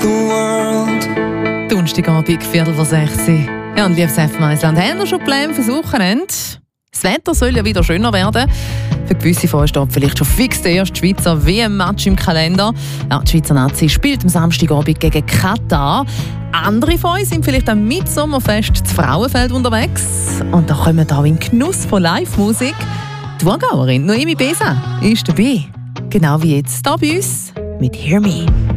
the world. Donnerstagabend, 17:15. Ja, und liebes FM Island, haben wir schon Pläne fürs Wochenende? Das Wetter soll ja wieder schöner werden. Für gewisse von euch steht vielleicht schon fix der erste Schweizer WM-Match im Kalender. Ja, die Schweizer Nazi spielt am Samstagabend gegen Katar. Andere von euch sind vielleicht am Mitsommerfest zu Frauenfeld unterwegs. Und da kommen wir auch in Genuss von Live-Musik. Die Thurgauerin Noemi Besa ist dabei. Genau wie jetzt hier bei uns mit «Hear Me».